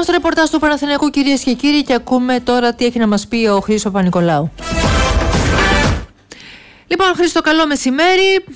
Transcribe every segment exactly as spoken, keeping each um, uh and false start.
στο ρεπορτάζ του Παναθηναϊκού, κυρίες και κύριοι, και ακούμε τώρα τι έχει να μας πει ο Χρήστος Παπα-Νικολάου. Λοιπόν, Χρήστο, καλό μεσημέρι.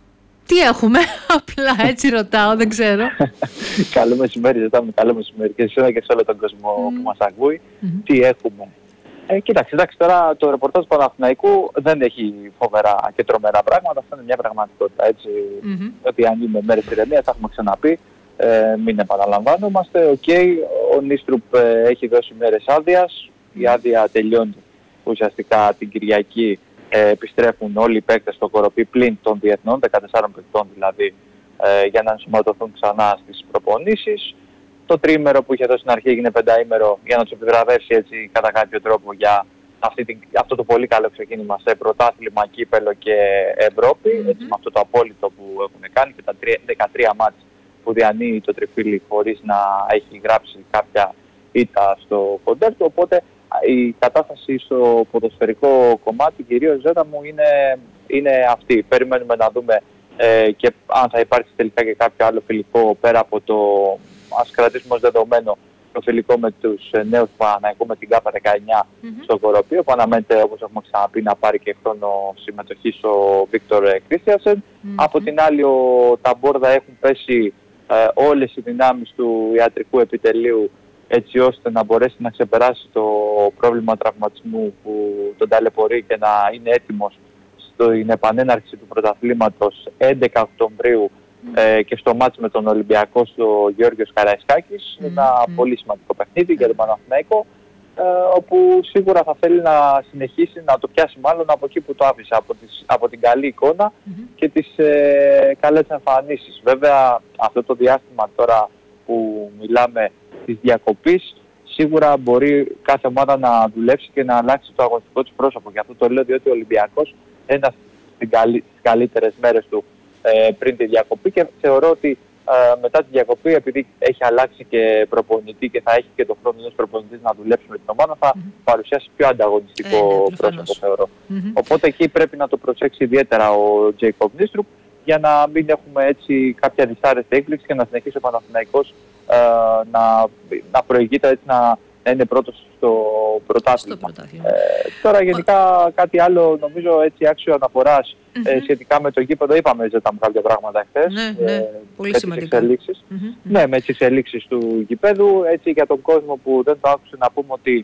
Τι έχουμε, απλά έτσι ρωτάω, δεν ξέρω. Καλό μεσημέρι, ζητάμε καλό μεσημέρι και σε και σε όλο τον κόσμο mm. που μας ακούει. Mm-hmm. Τι έχουμε. Ε, κοίταξε, εντάξει, τώρα το ρεπορτάζ του Παναθηναϊκού δεν έχει φοβερά και τρομερά πράγματα. Αυτό είναι μια πραγματικότητα. Έτσι, mm-hmm. ότι αν είμαι μέρες ηρεμίας, θα έχουμε ξαναπεί. Ε, μην επαναλαμβάνομαστε. Οκ, okay, ο Νίστρουπ ε, έχει δώσει μέρες άδειας. Η άδεια τελειώνει ουσιαστικά την Κυριακή. Ε, επιστρέφουν όλοι οι παίκτες στο Κοροπή πλην των διεθνών, δεκατεσσάρων παικτών δηλαδή, ε, για να ενσωματωθούν ξανά στις προπονήσεις. Το τρίμερο που είχε δώσει στην αρχή έγινε πενταήμερο για να τους επιβραβεύσει έτσι κατά κάποιο τρόπο για αυτή την, αυτό το πολύ καλό ξεκίνημα σε πρωτάθλημα, κύπελο και Ευρώπη, mm-hmm. έτσι, με αυτό το απόλυτο που έχουν κάνει και τα δεκατρία μάτς που διανύει το τριφύλι χωρίς να έχει γράψει κάποια ήττα στο κοντέρ του. Οπότε η κατάσταση στο ποδοσφαιρικό κομμάτι, κυρίως Ζέτα μου, είναι, είναι αυτή. Περιμένουμε να δούμε ε, και αν θα υπάρξει τελικά και κάποιο άλλο φιλικό πέρα από το, ας κρατήσουμε ως δεδομένο, το φιλικό με τους νέους του Παναθηναϊκού με την ΚΑΠΑ δεκαεννιά mm-hmm. στο Κοροπείο, που αναμένεται, όπως έχουμε ξαναπεί, να πάρει και χρόνο συμμετοχής ο Βίκτορ Κρίστιανσεν. Mm-hmm. Από την άλλη, ο Ταμπόρδα έχουν πέσει ε, όλες οι δυνάμεις του ιατρικού επιτελείου έτσι ώστε να μπορέσει να ξεπεράσει το πρόβλημα τραυματισμού που τον ταλαιπωρεί και να είναι έτοιμος στην επανέναρξη του πρωταθλήματος έντεκα Οκτωβρίου mm. ε, και στο μάτς με τον Ολυμπιακό στο Γεώργιος Καραϊσκάκης. Mm. Ένα mm. πολύ σημαντικό παιχνίδι mm. για τον Παναθηναϊκό, ε, όπου σίγουρα θα θέλει να συνεχίσει να το πιάσει μάλλον από εκεί που το άφησε, από, τις, από την καλή εικόνα mm. και τις ε, καλές εμφανίσεις. Βέβαια αυτό το διάστημα τώρα που μιλάμε της διακοπής, σίγουρα μπορεί κάθε ομάδα να δουλέψει και να αλλάξει το αγωνιστικό της πρόσωπο. Γι' αυτό το λέω, διότι ο Ολυμπιακός ένας στις καλύτερες μέρες του ε, πριν τη διακοπή, και θεωρώ ότι ε, μετά τη διακοπή, επειδή έχει αλλάξει και προπονητή και θα έχει και το χρόνο ενός προπονητής να δουλέψει με την ομάδα, θα mm-hmm. παρουσιάσει πιο ανταγωνιστικό ε, πρόσωπο, θεωρώ. Mm-hmm. Οπότε εκεί πρέπει να το προσέξει ιδιαίτερα ο Τζέικοπ Νίστρουπ, για να μην έχουμε έτσι κάποια δυσάρεστη έκπληξη και να συνεχίσει ο Παναθηναϊκός ε, να, να προηγείται, έτσι να, να είναι πρώτος στο πρωτάθλημα. Ε, τώρα γενικά κάτι άλλο νομίζω έτσι άξιο αναφοράς mm-hmm. ε, σχετικά με το γήπεδο. Είπαμε ζητάμε κάποια πράγματα χθες. Ναι, ναι, ε, πολύ σημαντικά. Mm-hmm. Ναι, με τις εξελίξεις του γηπέδου. Έτσι για τον κόσμο που δεν το άκουσε, να πούμε ότι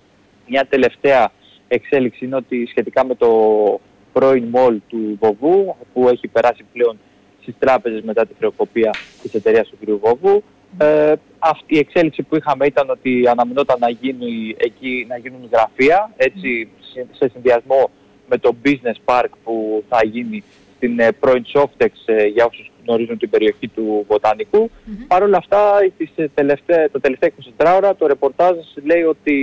μια τελευταία εξέλιξη είναι ότι σχετικά με το πρώην μολ του Βοβού, που έχει περάσει πλέον στις τράπεζες μετά τη χρεοκοπία της εταιρείας του κ. Βοβού. Ε, αυτή η εξέλιξη που είχαμε ήταν ότι αναμενόταν να, γίνει, εκεί, να γίνουν γραφεία, έτσι, σε συνδυασμό με το business park που θα γίνει στην ε, πρώην Softex, ε, για όσους γνωρίζουν την περιοχή του Βοτανικού. Mm-hmm. Παρ' όλα αυτά, τις, ε, τελευταία, το τελευταίο εικοσιτετράμινο ώρα το ρεπορτάζ λέει ότι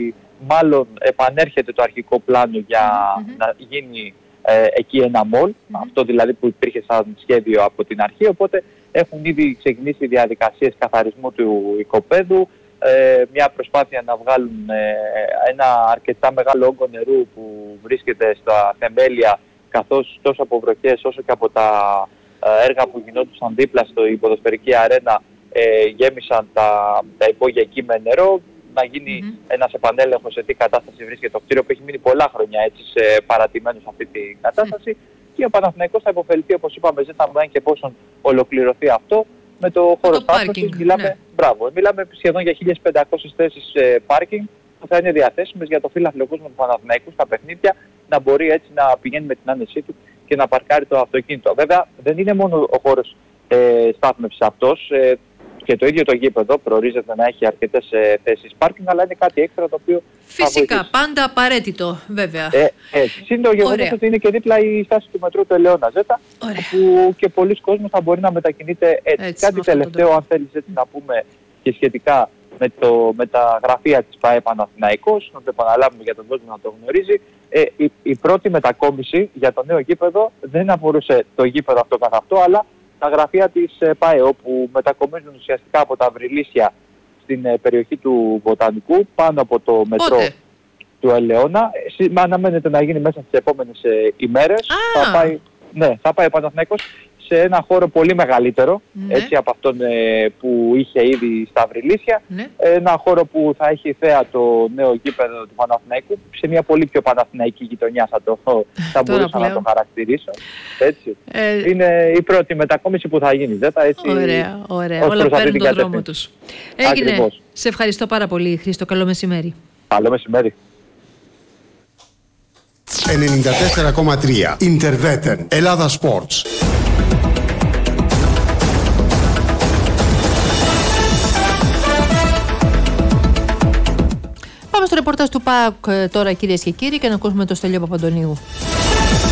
μάλλον επανέρχεται το αρχικό πλάνο για mm-hmm. να γίνει ε, εκεί ένα μολ, mm-hmm. αυτό δηλαδή που υπήρχε σαν σχέδιο από την αρχή, οπότε έχουν ήδη ξεκινήσει διαδικασίες καθαρισμού του οικοπαίδου, ε, μια προσπάθεια να βγάλουν ε, ένα αρκετά μεγάλο όγκο νερού που βρίσκεται στα θεμέλια, καθώς τόσο από βροχές όσο και από τα ε, έργα που γινόντουσαν δίπλα στο ποδοσφαιρική αρένα ε, γέμισαν τα, τα υπόγεια εκεί με νερό. Να γίνει mm-hmm. ένας επανέλεγχος σε τι κατάσταση βρίσκεται το κτίριο, που έχει μείνει πολλά χρόνια έτσι σε παρατημένο σε αυτή την κατάσταση. Mm. Και ο Παναθηναϊκός θα υποφεληθεί, όπως είπαμε, ζήταμε και πόσον ολοκληρωθεί αυτό, με το χώρο στάθμευσης. Μιλάμε, ναι. μπράβο, μιλάμε σχεδόν για χίλιες πεντακόσιες θέσεις ε, πάρκινγκ που θα είναι διαθέσιμες για το φύλαθλο κόσμο του Παναθηναϊκού στα παιχνίδια, να μπορεί έτσι να πηγαίνει με την άνεσή του και να παρκάρει το αυτοκίνητο. Βέβαια δεν είναι μόνο ο χώρος ε, στάθμευσης αυτός. Ε, Και το ίδιο το γήπεδο προορίζεται να έχει αρκετές ε, θέσεις πάρκινγκ, αλλά είναι κάτι έξτρα το οποίο. Φυσικά, πάντα απαραίτητο, βέβαια. Ε, έτσι. Συν το γεγονός ότι είναι και δίπλα η στάση του μετρού του Ελαιώνα Ζέτα, όπου και πολλοί κόσμος θα μπορεί να μετακινείται έτσι. έτσι κάτι τελευταίο, αν θέλεις έτσι να πούμε, και σχετικά με, το, με τα γραφεία της ΠΑΕ Παναθηναϊκός, να το επαναλάβουμε για τον κόσμο να το γνωρίζει. Ε, η, η πρώτη μετακόμιση για το νέο γήπεδο δεν αφορούσε το γήπεδο αυτό καθ' αυτό, αλλά τα γραφεία της ΠΑΕ, όπου μετακομίζουν ουσιαστικά από τα Βρυλίσια στην ε, περιοχή του Βοτανικού, πάνω από το μετρό Πότε? του Ελαιώνα. Ε, αναμένεται να γίνει μέσα στις επόμενες ε, ημέρες. Ah. Θα πάει, ναι, θα πάει ο Παναθηναϊκός σε ένα χώρο πολύ μεγαλύτερο, ναι. έτσι, από αυτόν ε, που είχε ήδη στα Αυριλίσια. Ναι. Ένα χώρο που θα έχει θέα το νέο γήπεδο του Παναθηναϊκού, σε μια πολύ πιο παναθηναϊκή γειτονιά θα, το, θα μπορούσα να το χαρακτηρίσω. Έτσι. Ε... Είναι η πρώτη μετακόμιση που θα γίνει. Δέτα, έτσι, ωραία, ωραία. Όλα παίρνουν τον δρόμο τους. Έγινε. Ακριβώς. Σε ευχαριστώ πάρα πολύ, Χρήστο. Καλό μεσημέρι. Καλό μεσημέρι. ενενήντα τέσσερα κόμμα τρία Interveten Ελλάδα Sports. Πάμε στο ρεπορτάζ του ΠΑΟΚ τώρα, κυρίες και κύριοι, και να ακούσουμε τον Στέλιο Παπαντονίου.